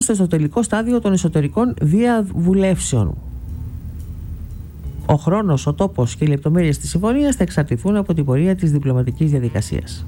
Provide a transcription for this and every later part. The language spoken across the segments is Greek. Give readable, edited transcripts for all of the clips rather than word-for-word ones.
στο τελικό στάδιο των εσωτερικών διαβουλεύσεων. Ο χρόνος, ο τόπος και οι λεπτομέρειες της συμφωνίας θα εξαρτηθούν από την πορεία της διπλωματικής διαδικασίας.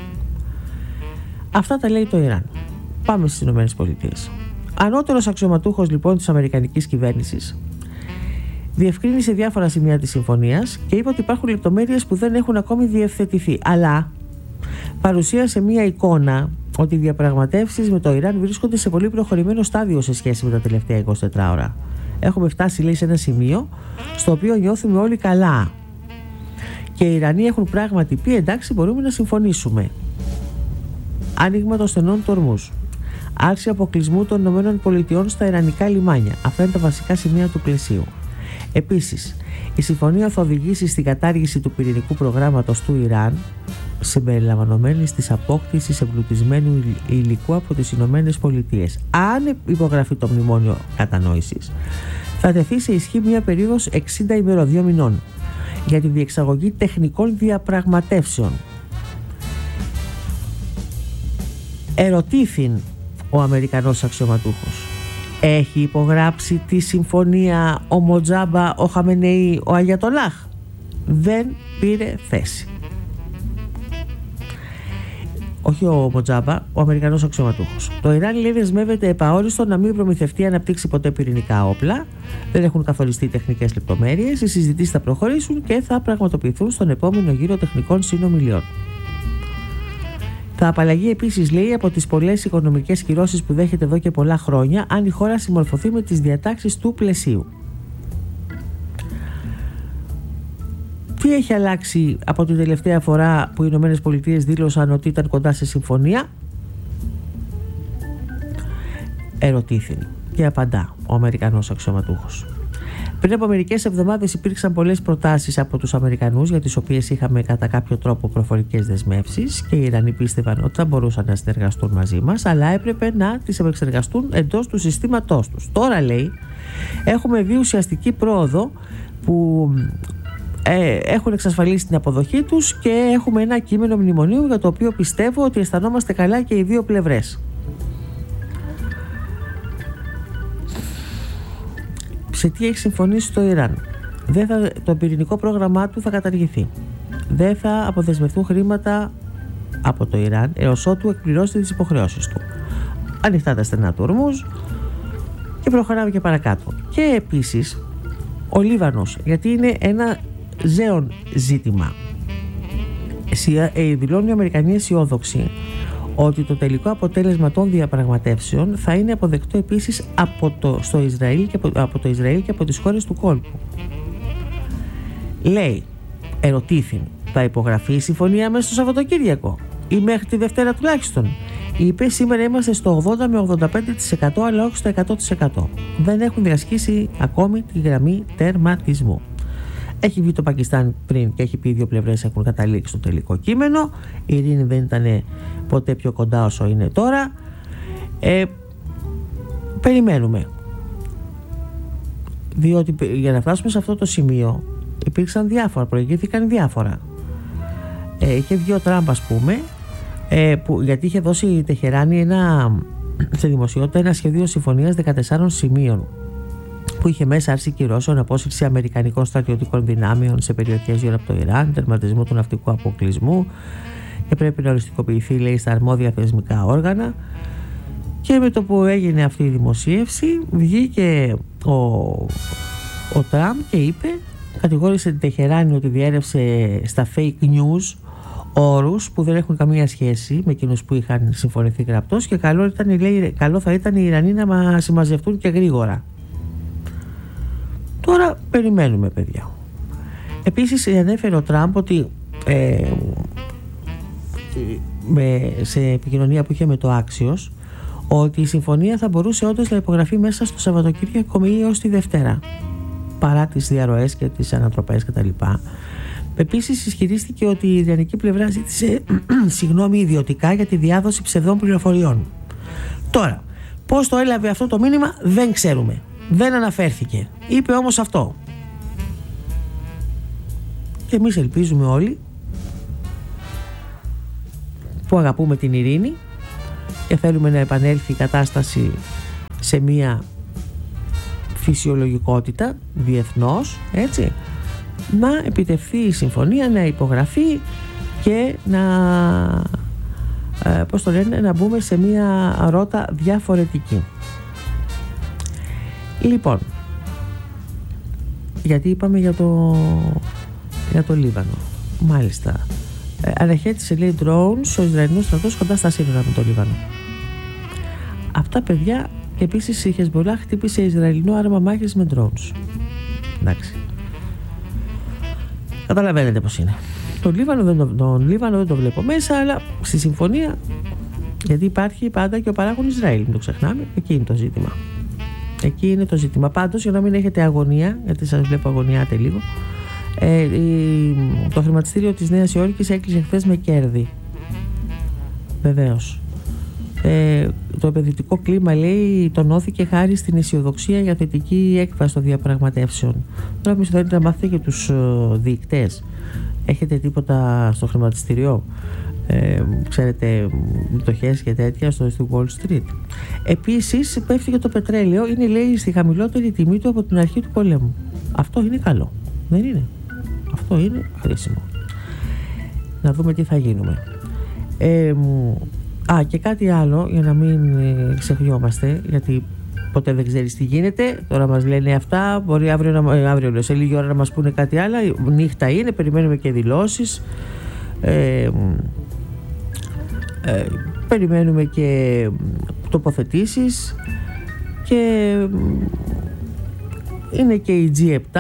Αυτά τα λέει το Ιράν. Πάμε στις ΗΠΑ. Ανώτερος αξιωματούχος λοιπόν της αμερικανικής κυβέρνησης διευκρίνησε διάφορα σημεία της συμφωνίας και είπε ότι υπάρχουν λεπτομέρειες που δεν έχουν ακόμη διευθετηθεί, αλλά παρουσίασε μία εικόνα ότι οι διαπραγματεύσεις με το Ιράν βρίσκονται σε πολύ προχωρημένο στάδιο σε σχέση με τα τελευταία 24 ώρα. Έχουμε φτάσει, λέει, σε ένα σημείο στο οποίο νιώθουμε όλοι καλά και οι Ιρανοί έχουν πράγματι πει εντάξει, μπορούμε να συμφωνήσουμε. Άνοιγμα των στενών του Ορμούζ, άρση αποκλεισμού των ΗΠΑ στα ιρανικά λιμάνια. Αυτά είναι τα βασικά σημεία του πλαισίου. Επίσης, η συμφωνία θα οδηγήσει στην κατάργηση του πυρηνικού προγράμματος του Ιράν, συμπεριλαμβανομένης της απόκτησης εμπλουτισμένου υλικού από τις Ηνωμένες Πολιτείες. Αν υπογραφεί το μνημόνιο κατανόησης, θα τεθεί σε ισχύ μια περίοδος 60 ημερών, 2 μηνών, για τη διεξαγωγή τεχνικών διαπραγματεύσεων. Ερωτήθην ο Αμερικανός αξιωματούχος: έχει υπογράψει τη συμφωνία ο Μοτζάμπα, ο Χαμενεή, ο Αγιατολάχ? Δεν πήρε θέση. Όχι ο Μοτζάμπα, ο Αμερικανός αξιωματούχος. Το Ιράν, λέει, δεσμεύεται επαόριστο να μην προμηθευτεί ή αναπτύξει ποτέ πυρηνικά όπλα. Δεν έχουν καθοριστεί τεχνικές λεπτομέρειες. Οι συζητήσεις θα προχωρήσουν και θα πραγματοποιηθούν στον επόμενο γύρο τεχνικών συνομιλιών. Θα απαλλαγεί επίσης, λέει, από τις πολλές οικονομικές κυρώσεις που δέχεται εδώ και πολλά χρόνια, αν η χώρα συμμορφωθεί με τις διατάξεις του πλαισίου. Τι έχει αλλάξει από την τελευταία φορά που οι Ηνωμένες Πολιτείες δήλωσαν ότι ήταν κοντά σε συμφωνία? Ερωτήθη και απαντά ο Αμερικανός αξιωματούχος. Πριν από μερικές εβδομάδες υπήρξαν πολλές προτάσεις από τους Αμερικανούς, για τις οποίες είχαμε κατά κάποιο τρόπο προφορικές δεσμεύσεις, και οι Ιρανοί πίστευαν ότι θα μπορούσαν να συνεργαστούν μαζί μας, αλλά έπρεπε να τις επεξεργαστούν εντός του συστήματός τους. Τώρα, λέει, έχουμε δει ουσιαστική πρόοδο που έχουν εξασφαλίσει την αποδοχή τους και έχουμε ένα κείμενο μνημονίου για το οποίο πιστεύω ότι αισθανόμαστε καλά και οι δύο πλευρές. Σε τι έχει συμφωνήσει το Ιράν? Το πυρηνικό πρόγραμμά του θα καταργηθεί. Δεν θα αποδεσμευτούν χρήματα από το Ιράν έως ότου εκπληρώσει τις υποχρεώσεις του. Ανοιχτά τα στενά του Ορμούζ και προχωράμε και παρακάτω. Και επίσης ο Λίβανος, γιατί είναι ένα ζέον ζήτημα. Δηλώνει οι Αμερικανοί αισιόδοξοι ότι το τελικό αποτέλεσμα των διαπραγματεύσεων θα είναι αποδεκτό επίσης από το Ισραήλ και από τις χώρες του κόλπου. Λέει, ερωτήθη, θα υπογραφεί η συμφωνία μέσα στο Σαββατοκύριακο ή μέχρι τη Δευτέρα τουλάχιστον? Είπε, σήμερα είμαστε στο 80 με 85%, αλλά όχι στο 100%. Δεν έχουν διασχίσει ακόμη τη γραμμή τερματισμού. Έχει βγει το Πακιστάν πριν και έχει πει οι δύο πλευρές έχουν καταλήξει στο τελικό κείμενο. Η ειρήνη δεν ήταν ποτέ πιο κοντά όσο είναι τώρα. Περιμένουμε. Διότι για να φτάσουμε σε αυτό το σημείο υπήρξαν διάφορα, προηγήθηκαν διάφορα. Είχε βγει ο Τραμπ, ας πούμε, γιατί είχε δώσει η Τεχεράνη σε δημοσιότητα ένα σχέδιο συμφωνίας 14 σημείων, που είχε μέσα άρση κυρώσεων, απόσυρση αμερικανικών στρατιωτικών δυνάμεων σε περιοχές γύρω από το Ιράν, τερματισμό του ναυτικού αποκλεισμού, και πρέπει να οριστικοποιηθεί, λέει, στα αρμόδια θεσμικά όργανα. Και με το που έγινε αυτή η δημοσίευση, βγήκε ο Τραμπ και είπε, κατηγόρησε την Τεχεράνη ότι διέρευσε στα fake news όρους που δεν έχουν καμία σχέση με εκείνους που είχαν συμφωνηθεί γραπτός, και καλό θα ήταν οι Ιρανοί να συμμαζευτούν και γρήγορα. Τώρα περιμένουμε, παιδιά. Επίσης ανέφερε ο Τραμπ ότι σε επικοινωνία που είχε με το Axios, ότι η συμφωνία θα μπορούσε όντως να υπογραφεί μέσα στο Σαββατοκύριακο ή έως τη Δευτέρα, παρά τις διαρροές και τις ανατροπές κτλ. Επίσης ισχυρίστηκε ότι η ιρανική πλευρά ζήτησε ιδιωτικά για τη διάδοση ψευδών πληροφοριών. Τώρα, πώς το έλαβε αυτό το μήνυμα δεν ξέρουμε. Δεν αναφέρθηκε. Είπε όμως αυτό. Και εμείς ελπίζουμε όλοι, που αγαπούμε την ειρήνη και θέλουμε να επανέλθει η κατάσταση σε μια φυσιολογικότητα διεθνώς, έτσι, να επιτευχθεί η συμφωνία, να υπογραφεί και να μπούμε σε μια ρότα διαφορετική. Λοιπόν, γιατί είπαμε για το Λίβανο. Μάλιστα, αναχέτησε, λέει, drones ο Ισραηλινός στρατός κοντά στα σύνορα με το Λίβανο. Αυτά, παιδιά, επίσης η Χεσμπολάχ χτύπησε Ισραηλινό άρμα μάχης με drones. Εντάξει, καταλαβαίνετε πως είναι. Τον Λίβανο δεν το βλέπω μέσα, αλλά στη συμφωνία, γιατί υπάρχει πάντα και ο παράγων Ισραήλ, μην το ξεχνάμε, εκεί είναι το ζήτημα. Εκεί είναι το ζήτημα. Πάντως, για να μην έχετε αγωνία, γιατί σας βλέπω αγωνιάτε λίγο, το χρηματιστήριο της Νέας Υόρκης έκλεισε χθες με κέρδη. Βεβαίως. Το επενδυτικό κλίμα, λέει, τονώθηκε χάρη στην αισιοδοξία για θετική έκβαση των διαπραγματεύσεων. Τώρα εμείς θέλετε να μάθετε και τους δικτές. Έχετε τίποτα στο χρηματιστήριο, ξέρετε, μετοχές και τέτοια στη Wall Street? Επίσης πέφτει και το πετρέλαιο, είναι, λέει, στη χαμηλότερη τιμή του από την αρχή του πολέμου. Αυτό είναι καλό, δεν είναι? Αυτό είναι χρήσιμο. Να δούμε τι θα γίνουμε. Και κάτι άλλο, για να μην ξεχνιόμαστε, γιατί ποτέ δεν ξέρεις τι γίνεται. Τώρα μας λένε αυτά, μπορεί αύριο σε λίγη ώρα να μας πούνε κάτι άλλο. Νύχτα είναι, περιμένουμε και δηλώσεις, περιμένουμε και τοποθετήσεις, και είναι και η G7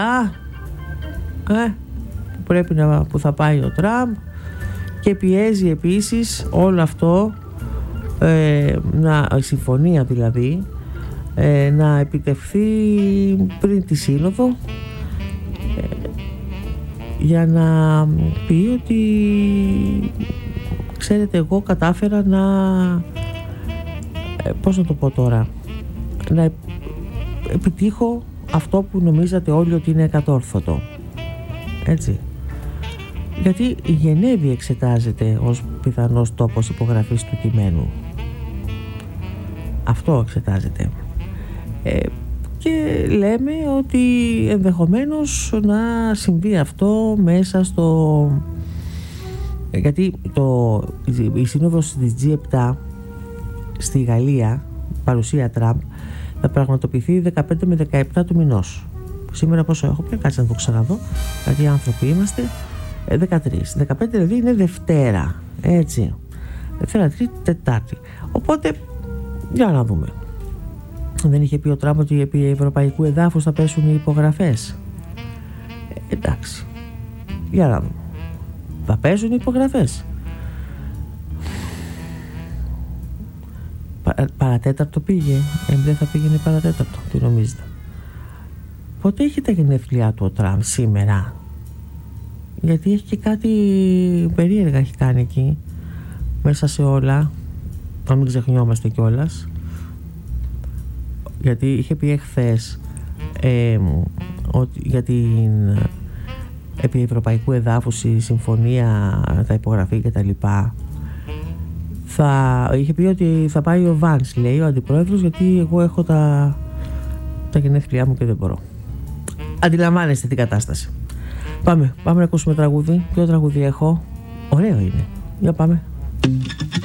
που θα πάει ο Τραμπ, και πιέζει επίσης όλο αυτό, η συμφωνία δηλαδή, να επιτευχθεί πριν τη σύνοδο, για να πει ότι, ξέρετε, εγώ κατάφερα να, πώς να το πω τώρα, να επιτύχω αυτό που νομίζατε όλοι ότι είναι εκατόρθωτο, έτσι. Γιατί η Γενέβη εξετάζεται ως πιθανός τόπος υπογραφής του κειμένου. Αυτό εξετάζεται. Και λέμε ότι ενδεχομένως να συμβεί αυτό μέσα στο... Γιατί η σύνοδος της G7 στη Γαλλία, παρουσία Τραμπ, θα πραγματοποιηθεί 15 με 17 του μηνός. Σήμερα πόσο έχω πει, κάτσε να το ξαναδώ, γιατί άνθρωποι είμαστε. 13. 15 δηλαδή είναι Δευτέρα, έτσι. Δευτέρα, Τρίτη, Τετάρτη. Οπότε, για να δούμε. Δεν είχε πει ο Τραμπ ότι επί ευρωπαϊκού εδάφους θα πέσουν οι υπογραφές? Εντάξει. Για να δούμε. Θα πέσουν οι υπογραφές. Παρατέταρτο πήγε. Δεν θα πήγαινε παρατέταρτο. Τι νομίζετε? Πότε έχει τα γενέθλιά του ο Τραμπ? Σήμερα? Γιατί έχει και κάτι περίεργα έχει κάνει εκεί μέσα σε όλα, να μην ξεχνιόμαστε κιόλας, γιατί είχε πει εχθές ότι για την επί ευρωπαϊκού εδάφους η συμφωνία θα υπογραφεί και τα λοιπά. Είχε πει ότι θα πάει ο Βάνς, λέει, ο αντιπρόεδρος, γιατί εγώ έχω τα γενέθλιά μου και δεν μπορώ. Αντιλαμβάνεστε την κατάσταση. Πάμε να ακούσουμε τραγούδι. Ποιο τραγούδι έχω? Ωραίο είναι. Για πάμε.